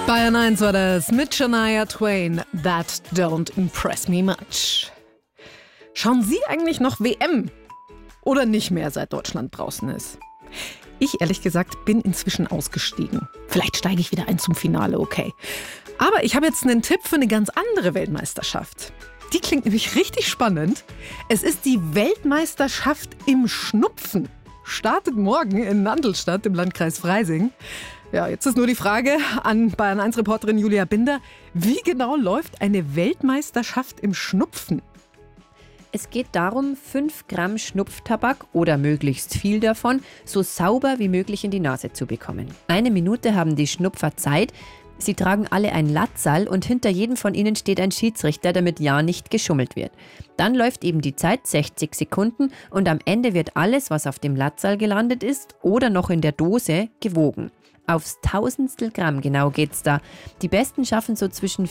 Bayern 1 war das mit Shania Twain. That don't impress me much. Schauen Sie eigentlich noch WM? Oder nicht mehr, seit Deutschland draußen ist? Ich, ehrlich gesagt, bin inzwischen ausgestiegen. Vielleicht steige ich wieder ein zum Finale, okay. Aber ich habe jetzt einen Tipp für eine ganz andere Weltmeisterschaft. Die klingt nämlich richtig spannend. Es ist die Weltmeisterschaft im Schnupfen. Startet morgen in Nandlstadt im Landkreis Freising. Ja, jetzt ist nur die Frage an Bayern 1-Reporterin Julia Binder. Wie genau läuft eine Weltmeisterschaft im Schnupfen? Es geht darum, 5 Gramm Schnupftabak oder möglichst viel davon so sauber wie möglich in die Nase zu bekommen. 1 Minute haben die Schnupfer Zeit. Sie tragen alle ein Latzal und hinter jedem von ihnen steht ein Schiedsrichter, damit ja nicht geschummelt wird. Dann läuft eben die Zeit, 60 Sekunden, und am Ende wird alles, was auf dem Latzal gelandet ist oder noch in der Dose, gewogen. Aufs Tausendstel Gramm genau geht's da. Die Besten schaffen so zwischen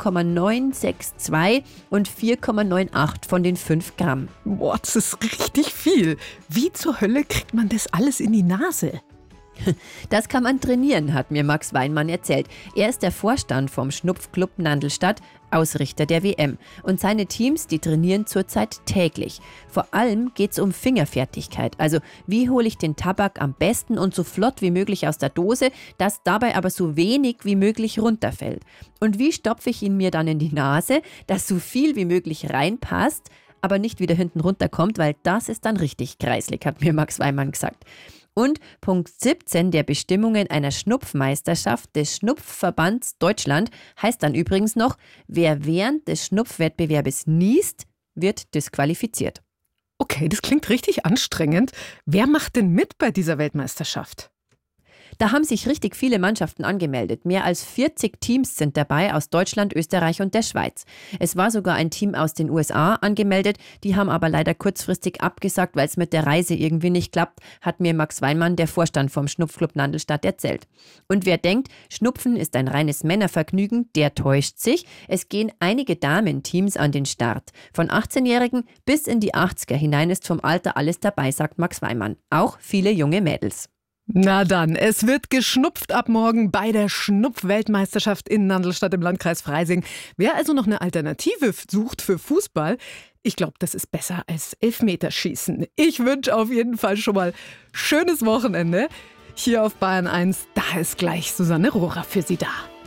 4,962 und 4,98 von den 5 Gramm. Boah, das ist richtig viel. Wie zur Hölle kriegt man das alles in die Nase? Das kann man trainieren, hat mir Max Weinmann erzählt. Er ist der Vorstand vom Schnupfclub Nandlstadt, Ausrichter der WM. Und seine Teams, die trainieren zurzeit täglich. Vor allem geht es um Fingerfertigkeit. Also wie hole ich den Tabak am besten und so flott wie möglich aus der Dose, dass dabei aber so wenig wie möglich runterfällt. Und wie stopfe ich ihn mir dann in die Nase, dass so viel wie möglich reinpasst, aber nicht wieder hinten runterkommt, weil das ist dann richtig kreislig, hat mir Max Weinmann gesagt. Und Punkt 17 der Bestimmungen einer Schnupfmeisterschaft des Schnupfverbands Deutschland heißt dann übrigens noch, wer während des Schnupfwettbewerbes niest, wird disqualifiziert. Okay, das klingt richtig anstrengend. Wer macht denn mit bei dieser Weltmeisterschaft? Da haben sich richtig viele Mannschaften angemeldet. Mehr als 40 Teams sind dabei aus Deutschland, Österreich und der Schweiz. Es war sogar ein Team aus den USA angemeldet. Die haben aber leider kurzfristig abgesagt, weil es mit der Reise irgendwie nicht klappt, hat mir Max Weinmann, der Vorstand vom Schnupfclub Nandlstadt, erzählt. Und wer denkt, Schnupfen ist ein reines Männervergnügen, der täuscht sich. Es gehen einige Damenteams an den Start. Von 18-Jährigen bis in die 80er hinein ist vom Alter alles dabei, sagt Max Weinmann. Auch viele junge Mädels. Na dann, es wird geschnupft ab morgen bei der Schnupf-Weltmeisterschaft in Nandlstadt im Landkreis Freising. Wer also noch eine Alternative sucht für Fußball, ich glaube, das ist besser als Elfmeterschießen. Ich wünsche auf jeden Fall schon mal schönes Wochenende. Hier auf Bayern 1, da ist gleich Susanne Rohrer für Sie da.